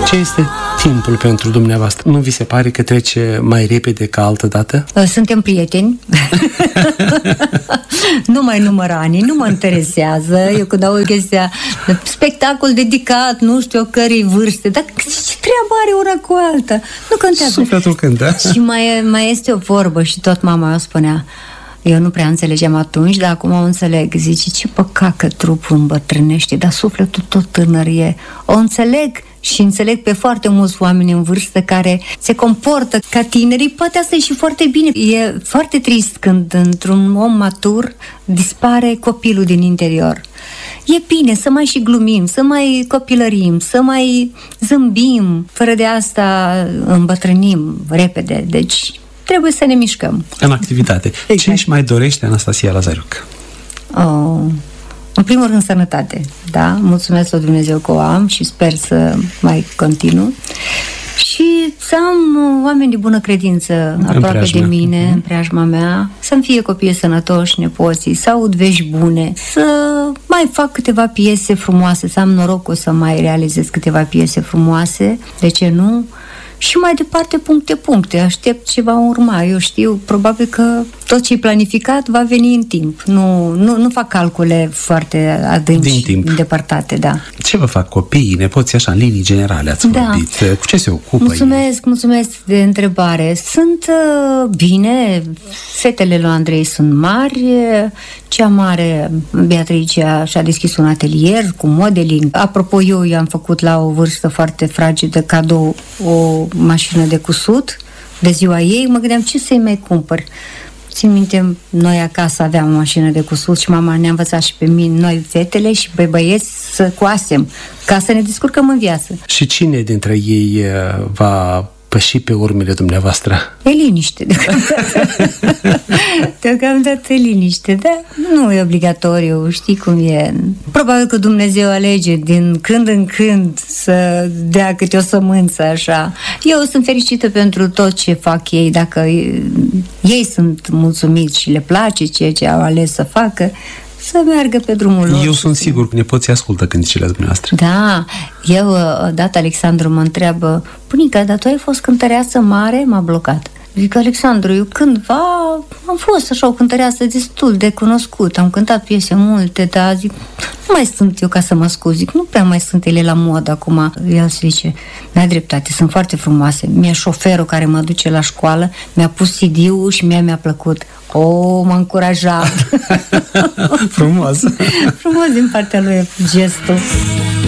Ce este timpul pentru dumneavoastră? Nu vi se pare că trece mai repede ca altă dată? Suntem prieteni. Nu mai număr anii, nu mă interesează. Eu când aud chestia, spectacol dedicat, nu știu cărei vârste, dar ce treabă are una cu alta? Nu contează. Sufletul cântă. Și mai este o vorbă și tot mama o spunea. Eu nu prea înțelegeam atunci, dar acum o înțeleg. Zice, ce păcat că trupul îmbătrânește, dar sufletul tot tânăr e. O înțeleg și înțeleg pe foarte mulți oameni în vârstă care se comportă ca tinerii. Poate asta e și foarte bine. E foarte trist când într-un om matur dispare copilul din interior. E bine să mai și glumim, să mai copilărim, să mai zâmbim. Fără de asta îmbătrânim repede. Deci trebuie să ne mișcăm. În activitate. Exact. Ce își mai dorește Anastasia Lazariuc? În primul rând sănătate. Da? Mulțumesc lui Dumnezeu că o am și sper să mai continu. Și să am oameni de bună credință aproape de mine, în preajma mea, să-mi fie copii sănătoși, nepoții, să aud vești bune, să mai fac câteva piese frumoase, să am norocul să mai realizez câteva piese frumoase, de ce nu? Și mai departe, puncte, aștept ce va urma. Eu știu, probabil că tot ce e planificat va veni în timp. Nu fac calcule foarte adânci, îndepărtate, da. Ce vă fac copiii, nepoții, așa, în linii generale ați vorbit? Cu ce se ocupă Mulțumesc de întrebare. Sunt bine, fetele lui Andrei sunt mari, cea mare, Beatrice, și-a deschis un atelier cu modeling. Apropo, eu i-am făcut la o vârstă foarte fragedă cadou o mașină de cusut de ziua ei. Mă gândeam ce să-i mai cumpăr. Țin minte, noi acasă aveam o mașină de cusut și mama ne-a învățat și pe mine, noi fetele și pe băieți, să coasem ca să ne descurcăm în viață. Și cine dintre ei va păși pe urmele dumneavoastră? E liniște, deocamdată e liniște, dar nu e obligatoriu, știi cum e. Probabil că Dumnezeu alege din când în când să dea câte o sămânță așa. Eu sunt fericită pentru tot ce fac ei, dacă ei sunt mulțumiți și le place ceea ce au ales să facă, să meargă pe drumul lor. Eu sunt sigur că nepoții ascultă cântecele dumneavoastră. Da, eu odată Alexandru mă întreabă, bunica, dar tu ai fost cântăreață mare? M-a blocat. Zic, Alexandru, eu cândva am fost așa o cântăreață destul de cunoscut, am cântat piese multe, dar zic, nu mai sunt eu ca să mă scuz, zic, nu prea mai sunt ele la modă acum. El zice, n-ai dreptate, sunt foarte frumoase. Mie șoferul care mă duce la școală mi-a pus CD-ul și mi-a plăcut. M-a încurajat. Frumos. Frumos din partea lui gestul.